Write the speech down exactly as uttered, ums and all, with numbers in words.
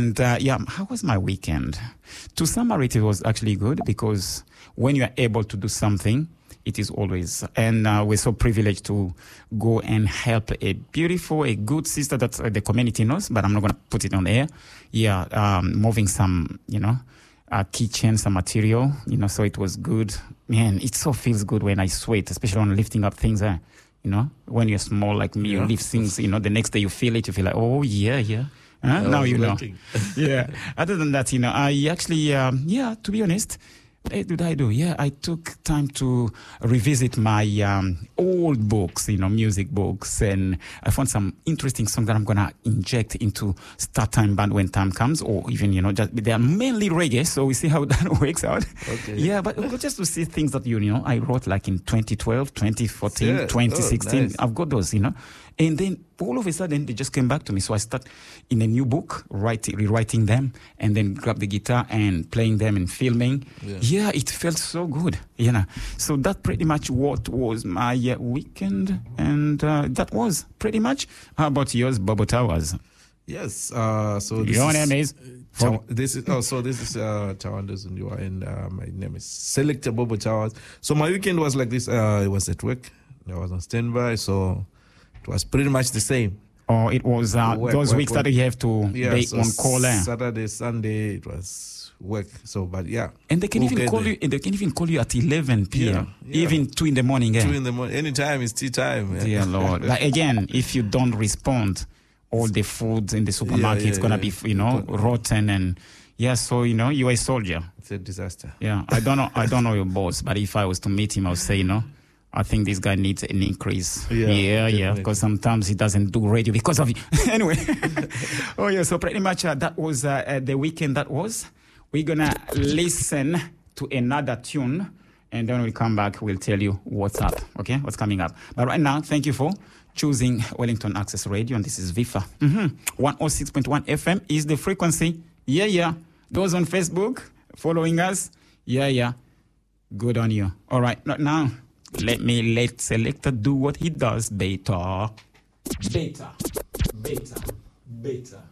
And uh, yeah, how was my weekend? To summarize, it was actually good because when you are able to do something, it is always, and uh, we're so privileged to go and help a beautiful, a good sister that uh, the community knows, but I'm not going to put it on air. Yeah, um, moving some, you know, uh, kitchen, some material, you know, so it was good. Man, it so feels good when I sweat, especially on lifting up things. Uh, you know, when you're small like me, yeah. you lift things, you know, the next day you feel it, you feel like, oh, yeah, yeah. Huh? Now you know. Yeah. Other than that, you know, I actually, um, yeah, to be honest, what did I do? Yeah, I took time to revisit my um, old books, you know, music books, and I found some interesting songs that I'm going to inject into Start Time Band when time comes, or even, you know, just they are mainly reggae, so we see how that works out. Okay. Yeah, but just to see things that, you know, I wrote like in twenty twelve, twenty fourteen, yeah. twenty sixteen. Oh, nice. I've got those, you know. And then all of a sudden, they just came back to me. So I start in a new book, writing, rewriting them, and then grab the guitar and playing them and filming. Yeah, yeah it felt so good, you know. So that pretty much what was my uh, weekend, and uh, that was pretty much. How about yours, Bobo Towers? Yes. Uh, so this your is, name is. Chaw- this is oh, so this is uh, Chawandas and you are, and uh, my name is Selector Bobo Towers. So my weekend was like this. Uh, it was at work. I was on standby, so. It was pretty much the same. Or oh, it was uh, work, those work, weeks work. that you have to yeah, be so on call. Eh? Saturday, Sunday, it was work. So, but yeah. And they can even call you. And they can even call you at eleven p.m. Yeah, yeah. Even two in the morning. Eh? Two in the morning. Anytime is tea time. Yeah. Dear Lord. But again, if you don't respond, all the food in the supermarket is yeah, yeah, gonna yeah. be, you know, rotten and. Yeah, so you know, you're a soldier. It's a disaster. Yeah, I don't know. I don't know your boss, but if I was to meet him, I would say, you know. I think this guy needs an increase. Yeah, yeah, yeah, because sometimes he doesn't do radio because of you. Anyway. Oh, yeah, so pretty much uh, that was uh, uh, the weekend that was. We're going to listen to another tune, and then we'll come back. We'll tell you what's up, okay, what's coming up. But right now, thank you for choosing Wellington Access Radio, and this is V I F A. Mm-hmm. one oh six point one F M is the frequency. Yeah, yeah. Those on Facebook following us, yeah, yeah. Good on you. All right, right now. Let me let Selector do what he does. Beta. Beta. Beta. Beta.